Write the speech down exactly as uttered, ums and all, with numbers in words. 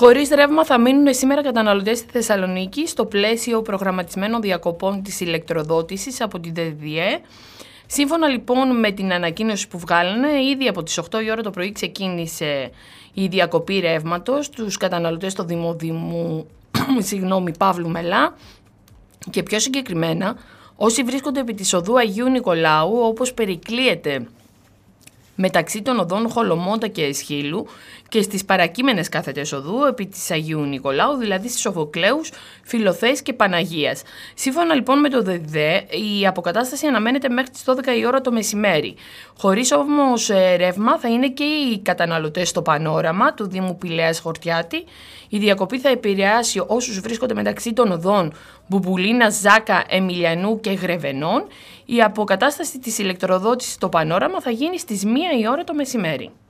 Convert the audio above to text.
Χωρίς ρεύμα θα μείνουν σήμερα καταναλωτές στη Θεσσαλονίκη στο πλαίσιο προγραμματισμένων διακοπών της ηλεκτροδότησης από την ΔΕΔΙΕ. Σύμφωνα λοιπόν με την ανακοίνωση που βγάλανε, ήδη από τις οκτώ η ώρα το πρωί ξεκίνησε η διακοπή ρεύματος τους καταναλωτές στο Δήμο Δήμου συγγνώμη, Παύλου Μελά και πιο συγκεκριμένα όσοι βρίσκονται επί της οδού Αγίου Νικολάου, όπως περικλείεται μεταξύ των οδών Χολομόντα και Εσχύλου και στις παρακείμενες κάθετες οδού επί της Αγίου Νικολάου, δηλαδή στις Σοφοκλέους, Φιλοθέης και Παναγίας. Σύμφωνα λοιπόν με το ΔΕΔΙΕ, η αποκατάσταση αναμένεται μέχρι τις δώδεκα η ώρα το μεσημέρι. Χωρίς όμως ε, ρεύμα θα είναι και οι καταναλωτές στο Πανόραμα του Δήμου Πηλαίας Χορτιάτη. Η διακοπή θα επηρεάσει όσους βρίσκονται μεταξύ των οδών Μπουμπουλίνα, Ζάκα, Εμιλιανού και Γρεβενών. Η αποκατάσταση της ηλεκτροδότησης στο Πανόραμα θα γίνει στις μία η ώρα το μεσημέρι.